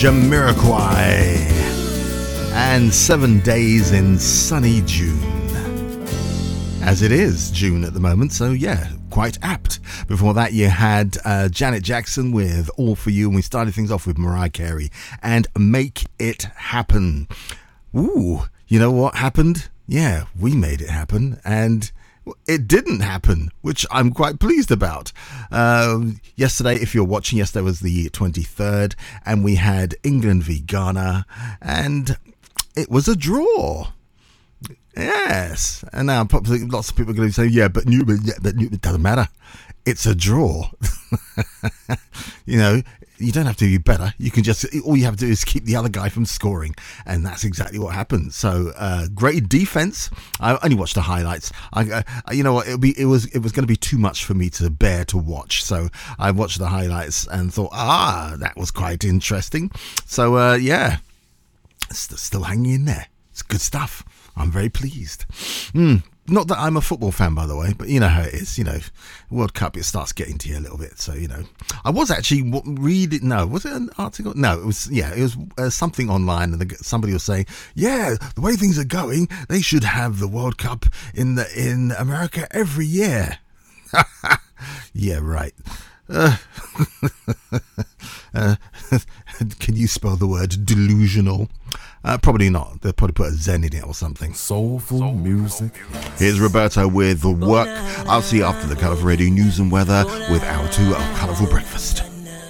Jamiroquai and 7 Days in Sunny June. As it is June at the moment, so yeah, quite apt. Before that you had Janet Jackson with All For You, and we started things off with Mariah Carey and Make It Happen. Ooh, you know what happened? Yeah, we made it happen, and it didn't happen, which I'm quite pleased about. Yesterday, if you're watching, yesterday was the 23rd, and we had England v Ghana, and it was a draw. Yes, and now probably lots of people are going to say, yeah, but it doesn't matter. It's a draw. You know, you don't have to be better. You can just, all you have to do is keep the other guy from scoring, and that's exactly what happened. So great defense. I only watched the highlights. You know what? It was going to be too much for me to bear to watch. So I watched the highlights and thought, that was quite interesting. So yeah, still hanging in there. It's good stuff. I'm very pleased. Not that I'm a football fan, by the way, but you know how it is. You know, World Cup, it starts getting to you a little bit. So, you know, I was actually reading. No, was it an article? No, it was something online, and somebody was saying, yeah, the way things are going, they should have the World Cup in America every year. Yeah, right. Can you spell the word delusional? Probably not. They'll probably put a Zen in it or something. Soulful music. Here's Roberto with Work. I'll see you after the Colourful Radio News and Weather with Hour 2 of Colourful Breakfast.